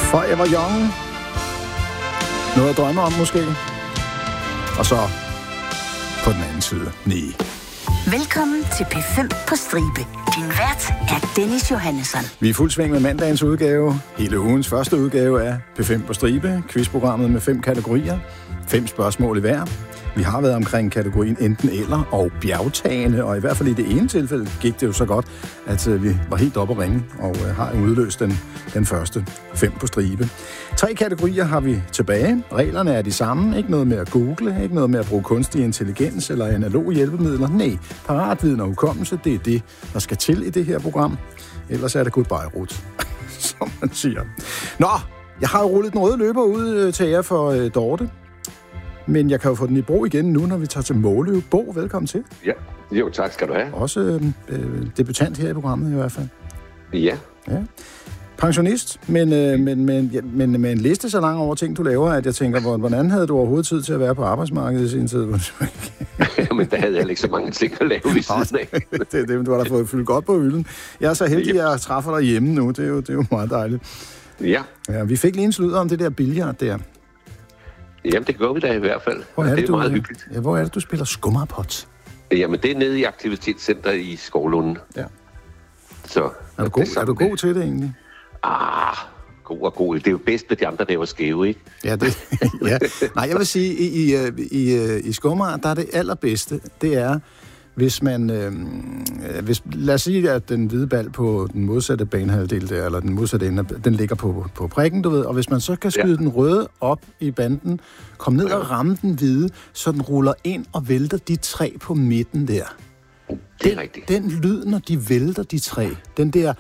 Forever Young. Noget at drømme om måske. Og så på den anden side. Nej. Velkommen til P5 på stribe. Din vært er Dennis Johannesson. Vi er fuld sving med mandagens udgave. Hele ugens første udgave af P5 på stribe. Quizprogrammet med 5 kategorier. 5 spørgsmål i hver. Vi har været omkring kategorien enten eller og bjergtagende, og i hvert fald i det ene tilfælde gik det jo så godt, at vi var helt oppe at ringe og har udløst den første 5 på stribe. 3 kategorier har vi tilbage. Reglerne er de samme. Ikke noget med at google, ikke noget med at bruge kunstig intelligens eller analog hjælpemidler. Nej, paratviden og hukommelse, det er det, der skal til i det her program. Ellers er det goodbye, Ruth, som man siger. Nå, jeg har jo rullet den røde løber ud til jer for Dorte. Men jeg kan jo få den i brug igen nu, når vi tager til Måløv. Bo, velkommen til. Ja, jo tak skal du have. Også debutant her i programmet i hvert fald. Ja. Pensionist, men med en liste så lang over ting, du laver, at jeg tænker, hvordan havde du overhovedet tid til at være på arbejdsmarkedet i sin tid? Men der havde jeg ikke så mange ting at lave ved siden af. det, du har da fået fyldt godt på hylden. Jeg er så heldig, at jeg træffer dig hjemme nu. Det er jo meget dejligt. Ja. Vi fik lige en sludder om det der billard der. Jamen, det gør vi da i hvert fald. Det er meget hyggeligt. Ja, hvor er det, du spiller skummerpot? Jamen, det er nede i Aktivitetscenter i Skovlunden. Ja. Så, er du god til det egentlig? God og god. Det er jo bedst med de andre, der var skæve, ikke? Ja, ja. Nej, jeg vil sige, i skummer, der er det allerbedste, det er, hvis man... lad os sige, at den hvide bal på den modsatte banehalvdel der, eller den modsatte ende, den ligger på prikken, du ved, og hvis man så kan skyde den røde op i banden, komme ned og ramme den hvide, så den ruller ind og vælter de 3 på midten der. Det er rigtigt. Den lyd, når de vælter de 3, den der...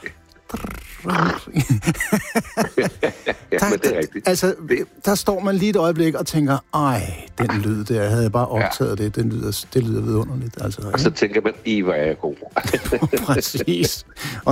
Altså, der står man lige et øjeblik og tænker, den lyd der, havde jeg bare optaget det, det lyder vidunderligt. Altså, og så tænker man, hvor er jeg god. Præcis.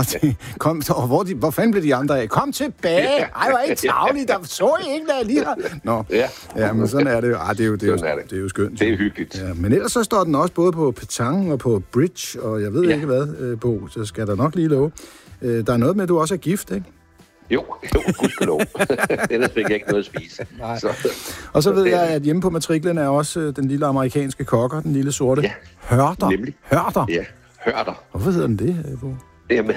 Og hvor fanden blev de andre af? Kom tilbage! Ej, hvor er I travlige, der så I ikke, der lige har... Nå, ja, men sådan er det jo. Det er jo skønt. Det er hyggeligt. Ja, men ellers så står den også både på petanque og på bridge, og jeg ved ikke hvad, Bo, så skal der nok lige love. Der er noget med, at du også er gift, ikke? Jo, gudskelov. Ellers fik jeg ikke noget at spise. Og så ved jeg, at hjemme på matriklen er også den lille amerikanske kokker, den lille sorte hørter. Nemlig. Hørter? Ja, hørter. Hvorfor hedder den det, Bo? Jamen,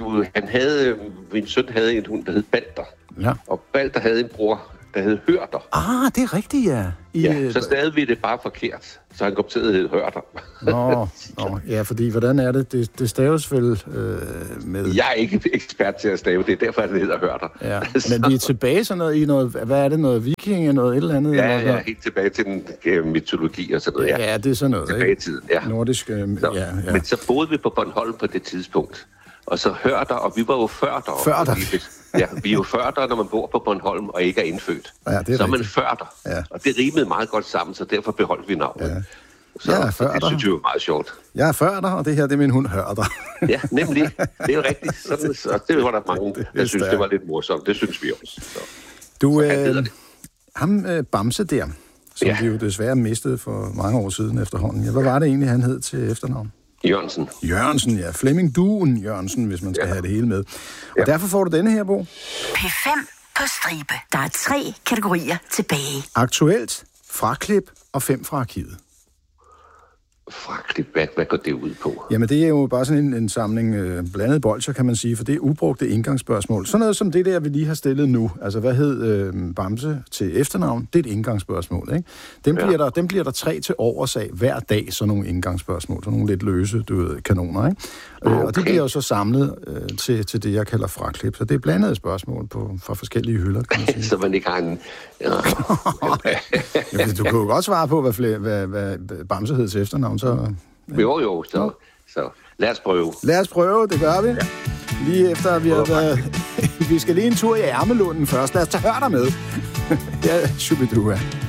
min søn havde en hund, der hed Balder. Ja. Og Balder havde en bror, der hed Hørter. Det er rigtigt, ja. Så stavede vi det bare forkert. Så han kom til at hedde Hørter. Nå, ja, fordi hvordan er det? Det staves vel med... Jeg er ikke ekspert til at stave, det er derfor, det hedder Hørter. Ja. Men vi er tilbage sådan noget i noget... Hvad er det? Noget viking? Noget et eller andet? Ja, helt tilbage til den mytologi og sådan noget. Ja, det er sådan noget, tilbage i tiden, ja. Nordisk... Ja. Men så boede vi på Bornholm på det tidspunkt. Og så Hørter, og vi var jo førter. Ja, vi er jo førter, når man bor på Bornholm og ikke er indfødt. Ja, det er så er man førter. Ja. Og det rimede meget godt sammen, så derfor beholdt vi navnet. Ja. Så jeg er førter. Det synes jeg var meget sjovt. Jeg er førter, og det her, det er min hund Hørter. Ja, nemlig. Det er jo rigtigt. Så det var der mange, der synes, det var lidt morsomt. Det synes vi også. Så. Du, ham Bamse der, som vi jo desværre mistede for mange år siden efterhånden. Hvad var det egentlig, han hed til efternavn? Jørgensen, ja. Flemming Duen Jørgensen, hvis man skal have det hele med. Og derfor får du denne her, Bo. P5 på stribe. Der er 3 kategorier tilbage. Aktuelt, fraklip og 5 fra arkivet. Fraklip, hvad går det ud på? Jamen, det er jo bare sådan en samling blandet bolcher, kan man sige, for det er ubrugte indgangsspørgsmål. Sådan noget som det der, vi lige har stillet nu. Altså, hvad hed Bamse til efternavn? Det er et indgangsspørgsmål, ikke? Dem bliver der 3 til overs af hver dag, sådan nogle indgangsspørgsmål. Sådan nogle lidt løse, kanoner, ikke? Okay. Og det bliver jo så samlet til det, jeg kalder fraklip. Så det er blandede spørgsmål fra forskellige hylder, kan man sige. Så man ikke har en... Du kan jo godt svare på, hvad Bamse hed til efternavn. Så, Jo, så lad os prøve. Lad os prøve, det gør vi. Ja. Lige efter, vi har været... Vi skal lige en tur i Ærmelunden først. Lad os tage Hørter med. Ja, Shubidua.